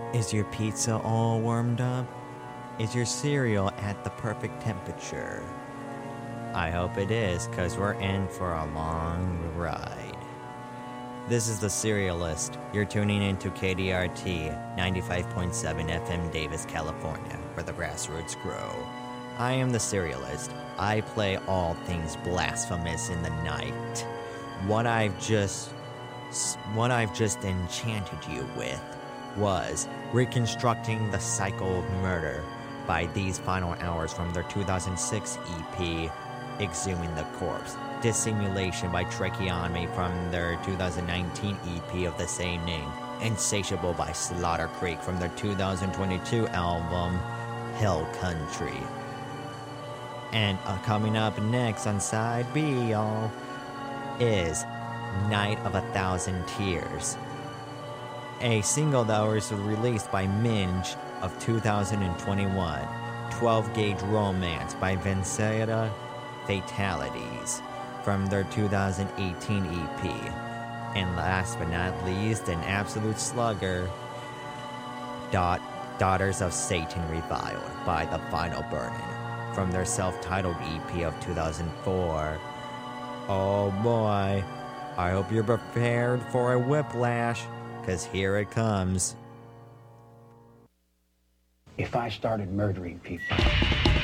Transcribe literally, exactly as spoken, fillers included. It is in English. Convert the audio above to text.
Is your pizza all warmed up? Is your cereal at the perfect temperature? I hope it is, because we're in for a long ride. This is The Serialist. You're tuning into K D R T, ninety-five point seven F M Davis, California, where the grassroots grow. I am The Serialist. I play all things blasphemous in the night. What I've just... What I've just enchanted you with was reconstructing the cycle of murder by these final hours from their two thousand six E P, Exhuming the Corpse. Dissimulation by Tracheotomy from their two thousand nineteen E P of the same name. Insatiable by Slaughter Creek from their two thousand twenty-two album, Hell Country. And uh, coming up next on side B, y'all, is Night of a Thousand Tears, a single that was released by Minge of two thousand twenty-one, twelve gauge Romance by Vinceta Fatalities from their two thousand eighteen E P, and last but not least, an absolute slugger, Dot, Daughters of Satan Reviled by The Final Burning from their self-titled E P of two thousand four. Oh boy, I hope you're prepared for a whiplash, because here it comes. If I started murdering people,